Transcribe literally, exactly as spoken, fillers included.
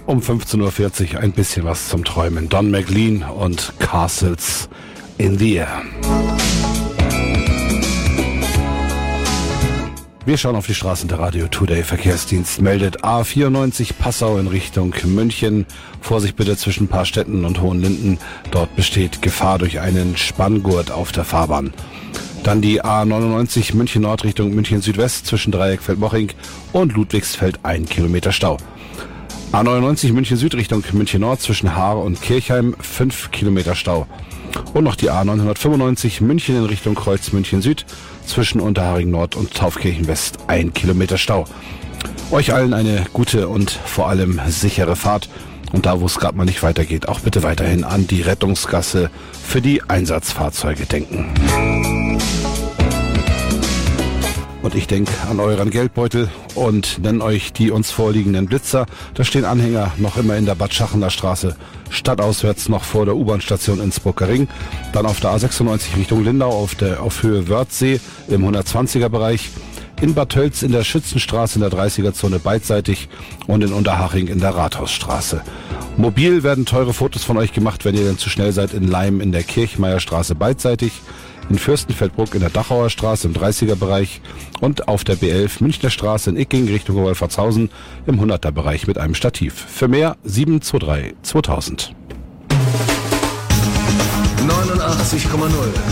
Um fünfzehn Uhr vierzig ein bisschen was zum Träumen. Don McLean und Castles in the Air. Wir schauen auf die Straßen. Der Radio Today Verkehrsdienst meldet A vierundneunzig Passau in Richtung München. Vorsicht bitte zwischen Paarstetten und Hohenlinden. Dort besteht Gefahr durch einen Spanngurt auf der Fahrbahn. Dann die A neunundneunzig München Nord Richtung München Südwest zwischen Dreieckfeld-Moching und Ludwigsfeld ein Kilometer Stau. A neunundneunzig München Süd Richtung München Nord zwischen Haar und Kirchheim fünf Kilometer Stau. Und noch die A neunhundertfünfundneunzig München in Richtung Kreuz München Süd zwischen Unterhaching Nord und Taufkirchen West ein Kilometer Stau. Euch allen eine gute und vor allem sichere Fahrt. Und da, wo es gerade mal nicht weitergeht, auch bitte weiterhin an die Rettungsgasse für die Einsatzfahrzeuge denken. Und ich denke an euren Geldbeutel und nenne euch die uns vorliegenden Blitzer. Da stehen Anhänger noch immer in der Bad Schachener Straße, stadtauswärts noch vor der U-Bahn-Station Innsbrucker Ring. Dann auf der A sechsundneunzig Richtung Lindau auf, der, auf Höhe Wörthsee im hundertzwanziger Bereich. In Bad Tölz in der Schützenstraße in der dreißiger Zone beidseitig und in Unterhaching in der Rathausstraße. Mobil werden teure Fotos von euch gemacht, wenn ihr denn zu schnell seid, in Leim in der Kirchmeierstraße beidseitig, in Fürstenfeldbruck in der Dachauer Straße im dreißiger Bereich und auf der B elf Münchner Straße in Icking Richtung Wolfertshausen im hunderter Bereich mit einem Stativ. Für mehr sieben zwei drei zweitausend. neunundachtzig Komma null